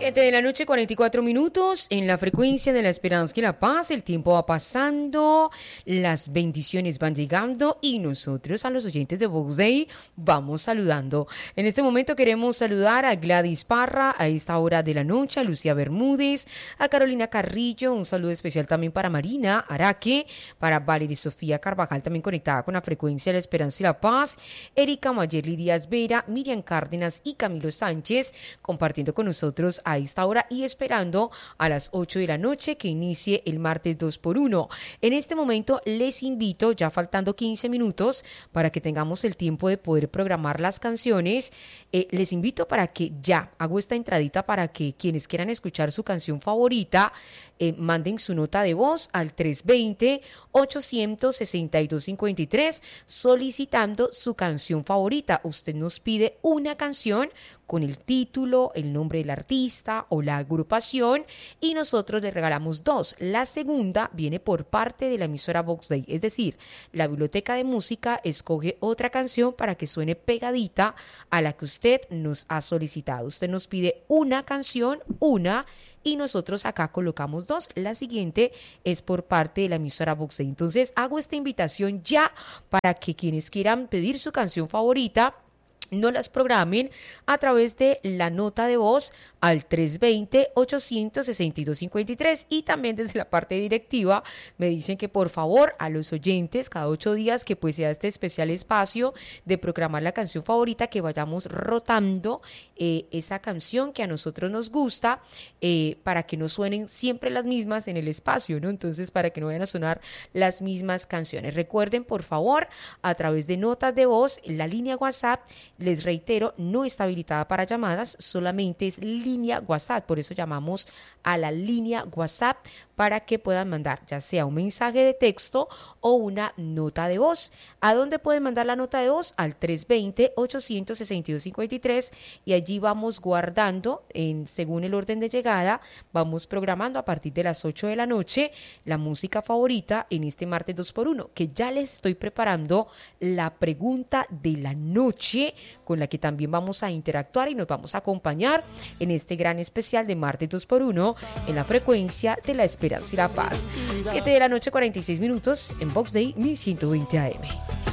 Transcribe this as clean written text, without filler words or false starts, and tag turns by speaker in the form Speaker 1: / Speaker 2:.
Speaker 1: 7 de la noche, 44 minutos, en la frecuencia de la esperanza y la paz. El tiempo va pasando, las bendiciones van llegando y nosotros a los oyentes de Vox Day vamos saludando. En este momento queremos saludar a Gladys Parra a esta hora de la noche, a Lucía Bermúdez, a Carolina Carrillo, un saludo especial también para Marina Araque, para Valeria Sofía Carvajal, también conectada con la frecuencia de la esperanza y la paz, Erika Mayerly Díaz Vera, Miriam Cárdenas y Camilo Sánchez, compartiendo con nosotros a esta hora y esperando a las 8 de la noche que inicie el martes 2x1. En este momento les invito, ya faltando 15 minutos para que tengamos el tiempo de poder programar las canciones, les invito para que ya hago esta entradita para que quienes quieran escuchar su canción favorita manden su nota de voz al 320-862-53 solicitando su canción favorita. Usted nos pide una canción con el título, el nombre del artista o la agrupación y nosotros le regalamos dos. La segunda viene por parte de la emisora Vox Day, es decir, la biblioteca de música escoge otra canción para que suene pegadita a la que usted nos ha solicitado. Usted nos pide una canción, y nosotros acá colocamos dos. La siguiente es por parte de la emisora Vox Day. Entonces hago esta invitación ya para que quienes quieran pedir su canción favorita no las programen a través de la nota de voz al 320-862-53 y también desde la parte directiva me dicen que por favor a los oyentes cada 8 días que pues sea este especial espacio de programar la canción favorita, que vayamos rotando esa canción que a nosotros nos gusta para que no suenen siempre las mismas en el espacio, ¿no? Entonces para que no vayan a sonar las mismas canciones. Recuerden por favor a través de notas de voz la línea WhatsApp. Les reitero, no está habilitada para llamadas, solamente es línea WhatsApp, por eso llamamos a la línea WhatsApp para que puedan mandar ya sea un mensaje de texto o una nota de voz. ¿A dónde pueden mandar la nota de voz? Al 320-862-53 y allí vamos guardando, según el orden de llegada, vamos programando a partir de las 8 de la noche la música favorita en este martes 2x1, que ya les estoy preparando la pregunta de la noche con la que también vamos a interactuar y nos vamos a acompañar en este gran especial de martes 2x1 en la frecuencia de la esperanza y la paz. 7 de la noche, 46 minutos en Vox Day 1120 AM.